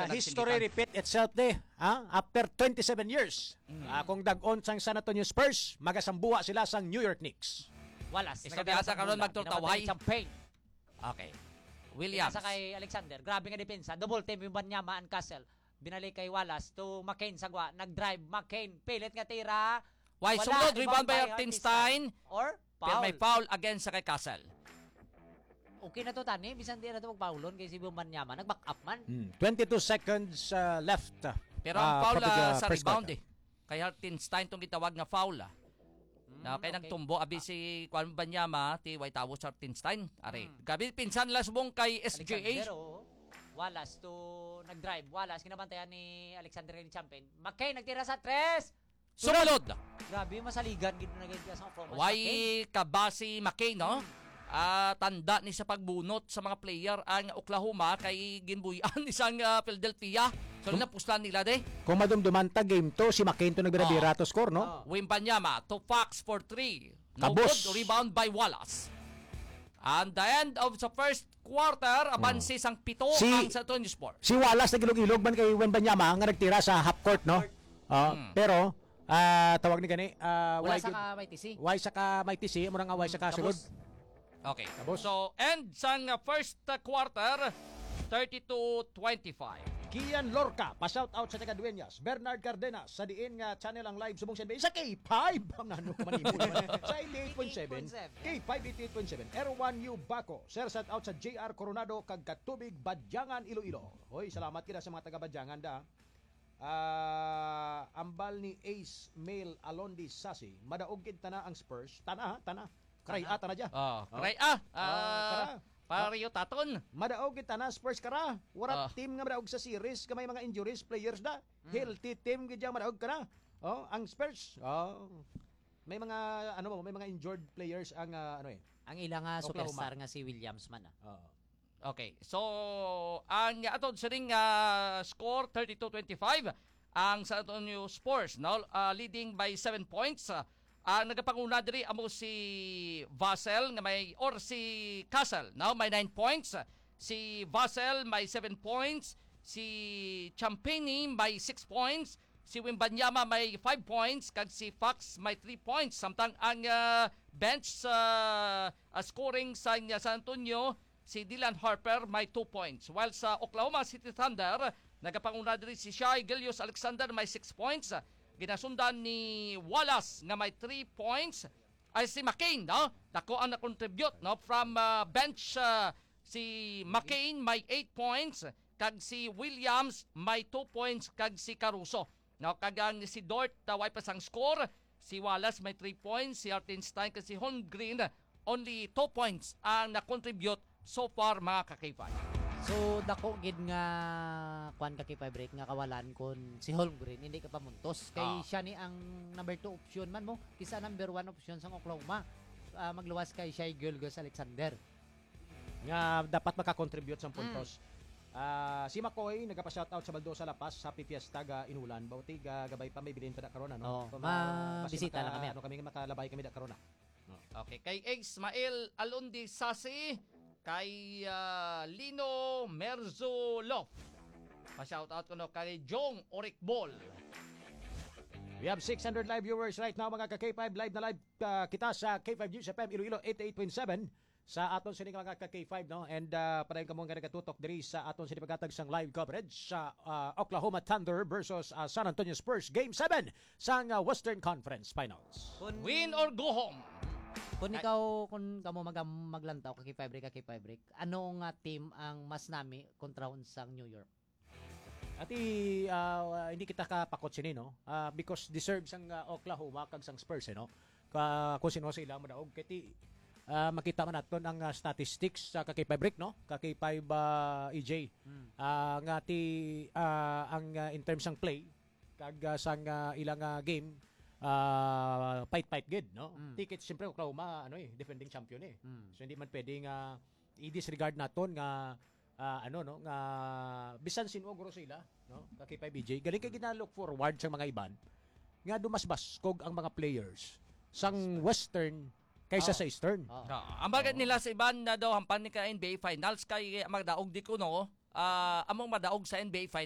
history repeat itself after 27 years. Kung dag-on sang San Antonio Spurs, magasambuha sila sang New York Knicks. Wallace. Isa kaya karon magtutaway. Champagne. Okay. Williams. Sa kay Alexander. Grabe nga depensa. Double team yung Banyama and Castle. Binalik kay Wallace to McCain sagwa. Nag-drive McCain. Pilit nga tira. Why sulod? Rebound by Hartenstein. Or Pero foul. may foul against sa kay Castle. Okay na to tani. Bisan di na to magpaulon kay si Banyama. Nag-back up man. 22 seconds left. Pero ang foul from the sa first rebound quarter. Kay Hartenstein itong gitawag na foul. Na kay nagtumbo abi si Kwan Banyama ti White House Hartenstein. Are. Gabi pinsan la subong kay SGA. Alexander, Wallace to nag-drive. Wallace, kinabantayan ni Alexander ni Champion. McCain, nagtira sa 3. Sumunod. Grabe, masaligan. Gito na ganyan sa performance. Why kabasi McCain, no? Tanda ni sa pagbunot sa mga player ang Oklahoma kay ginbuyan isang Philadelphia. So, napuslan nila de. Kung madumdumanta game to, si McCain to nagbira to score, no? Wembanyama to Fox for 3. No Tabos. good. Rebound by Wallace. And the end of the first quarter, abansis ang 7 ang San Antonio Spurs. Si Wallace nagilog-ilog man kay Wembanyama nga nagtira sa half court, no? Pero tawag ni gani Wala sa ka may TC. why sa ka may TC mo nga why sa ka sulod. Okay. So, end sang first quarter, 32-25. Kian Lorca, pa-shout out sa taga-Dueñas. Bernard Cardenas, sa diin nga channel ang live subong NBA. Sa K5, ang ano kumanimo naman. Sa 88.7, K5 88.7. Erwan Yu Baco, sir, shout out sa JR Coronado, kag Katubig, Badyangan, Iloilo. Hoy, salamat kita sa mga taga-Badyangan da. Ambal ni Ace Mail Alondi Sasi, madaog kid tana ang Spurs. Tana. Kraya tana dya. Kraya. Pariyo taton. Madaog kita na Spurs kara. Warat team nga madaog sa series kamay mga injuries players da. Healthy team gid madaog kara. Ang Spurs. May mga may mga injured players ang Ang ilang superstar nga si Williams man. Okay. So, ang atod sa ring score 32-25 ang San Antonio Spurs leading by 7 points. Ang nagapanguna diri amo si Vassell nga si Castle may 9 points, si Vassell may 7 points, si Champagny may 6 points, si Wembanyama may 5 points, kag si Fox may 3 points. Samtang ang bench scoring sa San Antonio, si Dylan Harper may 2 points. While sa Oklahoma City Thunder, nagapanguna diri si Shai Gilgeous-Alexander may 6 points. Ginasundan ni Wallace nga may 3 points. Ay si McCain, dako ang na-contribute from bench. Si McCain may 8 points, kag si Williams may 2 points, kag si Caruso. Kag ang si Dort way pa sang score. Si Wallace may 3 points, si Hartenstein kag si Holmgren only 2 points ang na-contribute so far mga kakipay. So dako gid nga kuan ka kay break nga kawalan kon si Holmgren hindi ka pamuntos kay siya ni ang number 2 option man mo kisa number 1 option sa Oklahoma. Magluwas kay Shai Gilgeous-Alexander nga dapat makakontribute sa puntos. Si McCoy nagapa-shoutout sa Baldosa La Paz sa Fiesta ga Inulan. Bauti gabay pa may bilin pa da karon bisita lang kami. Kami makalabay kami da karon. Okay, kay Ismael Alundi Sasi, kay Lino Merzulov. Pa-shoutout ko kay Jong Orikbol. We have 600 live viewers right now mga ka-K5 live na live kita sa K5 News FM Iloilo 88.7 sa aton sining mga ka-K5 and padayon kamo nga nagatutok diri sa aton sining paghatag sang live coverage sa Oklahoma Thunder versus San Antonio Spurs Game 7 sang Western Conference Finals. Win or go home. Kung kamo maglantaw kay Fabric, anong team ang mas nami kontra unsang New York? Hindi kita kapakot sini because deserves ang Oklahoma kag sang Spurs kung sino sila madaog kiti makita man naton ang statistics sa kay Fabric kay 5 EJ nga ang in terms sang play kag sang ilang game fight good ticket siyempre Oklahoma defending champion so hindi man pwedeng i-disregard naton nga nga bisan sinugro sila kay PBJ galing kay gina-look forward sa mga iban nga dumasbas kog ang mga players sang Western kaysa sa Eastern. Ang bagay nila sa iban na daw hampan ni ka NBA Finals kay magdaog di ko among madaog sa NBA Finals